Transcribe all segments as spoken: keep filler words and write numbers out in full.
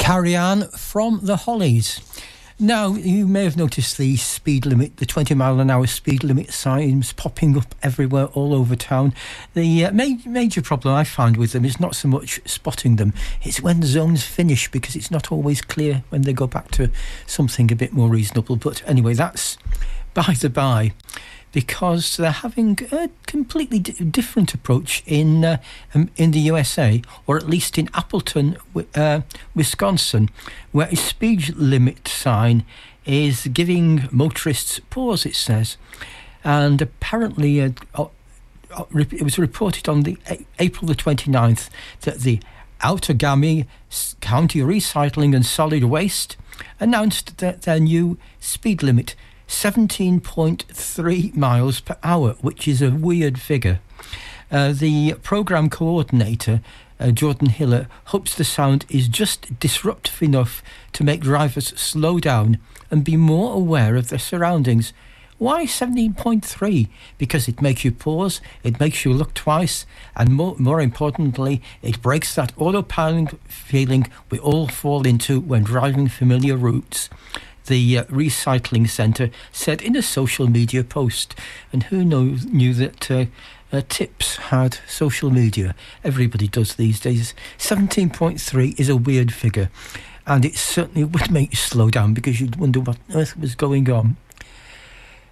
Carry On from the Hollies. Now, you may have noticed the speed limit, the twenty mile an hour speed limit signs popping up everywhere all over town. The uh, ma- major problem I find with them is not so much spotting them, it's when the zones finish, because it's not always clear when they go back to something a bit more reasonable. But anyway, that's by the by, because they're having a completely d- different approach in uh, um, in the U S A, or at least in Appleton, uh, Wisconsin, where a speed limit sign is giving motorists pause, it says. And apparently uh, uh, it was reported on the uh, April the twenty-ninth that the Outagamie County Recycling and Solid Waste announced that their new speed limit, seventeen point three miles per hour, which is a weird figure. Uh, the programme coordinator, uh, Jordan Hiller, hopes the sound is just disruptive enough to make drivers slow down and be more aware of their surroundings. Why seventeen point three? Because it makes you pause, it makes you look twice, and more, more importantly, it breaks that autopilot feeling we all fall into when driving familiar routes, the uh, recycling centre said in a social media post. And who knows, knew that uh, uh, Tips had social media? Everybody does these days. seventeen point three is a weird figure, and it certainly would make you slow down, because you'd wonder what on earth was going on.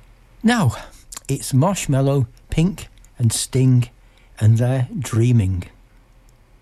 Now, it's Marshmello, Pink and Sting, and they're dreaming.